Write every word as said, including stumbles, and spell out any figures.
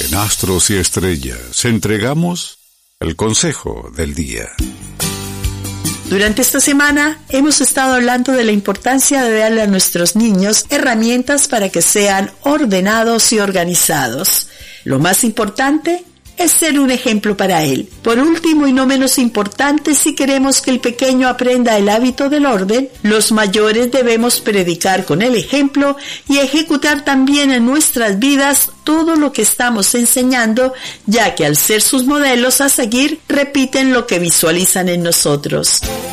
En Astros y Estrellas entregamos el consejo del día. Durante esta semana hemos estado hablando de la importancia de darle a nuestros niños herramientas para que sean ordenados y organizados. Lo más importante es ser un ejemplo para él. Por último y no menos importante, si queremos que el pequeño aprenda el hábito del orden, los mayores debemos predicar con el ejemplo y ejecutar también en nuestras vidas todo lo que estamos enseñando, ya que al ser sus modelos a seguir, repiten lo que visualizan en nosotros.